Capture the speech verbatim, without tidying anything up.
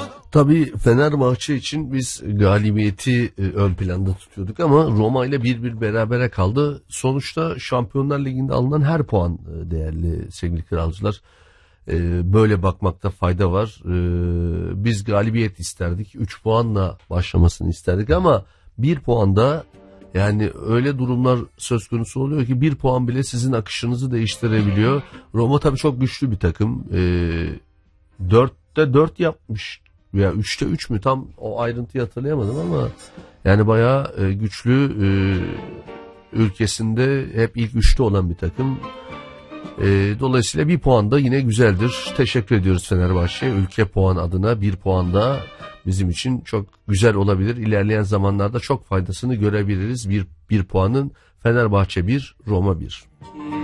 Tabii Fenerbahçe için biz galibiyeti e, ön planda tutuyorduk ama Roma ile bir bir berabere kaldı. Sonuçta Şampiyonlar Ligi'nde alınan her puan e, değerli sevgili kralcılar. E, böyle bakmakta fayda var. E, biz galibiyet isterdik. üç puanla başlamasını isterdik ama bir puan da, yani öyle durumlar söz konusu oluyor ki bir puan bile sizin akışınızı değiştirebiliyor. Roma tabii çok güçlü bir takım. E, dörtte dört yapmış veya üçte üç mü, tam o ayrıntıyı hatırlayamadım ama yani bayağı e, güçlü, e, ülkesinde hep ilk üçte olan bir takım. E, dolayısıyla bir puan da yine güzeldir. Teşekkür ediyoruz Fenerbahçe. Ülke puan adına bir puan da bizim için çok güzel olabilir. İlerleyen zamanlarda çok faydasını görebiliriz. Bir, bir puanın Fenerbahçe bir, Roma bir.